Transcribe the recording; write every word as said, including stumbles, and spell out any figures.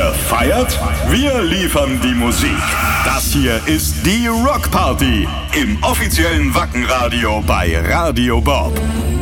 Ihr feiert, wir liefern die Musik. Das hier ist die Rockparty im offiziellen Wacken Radio bei Radio Bob.